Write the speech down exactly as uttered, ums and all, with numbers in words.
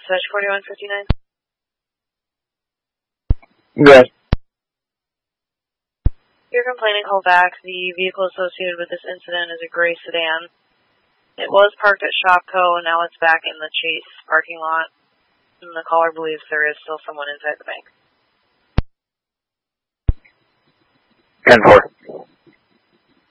Dispatch forty-one fifty-nine. Good. Your complaining call back. The vehicle associated with this incident is a gray sedan. It was parked at Shopco, and now it's back in the Chase parking lot. And the caller believes there is still someone inside the bank. ten four.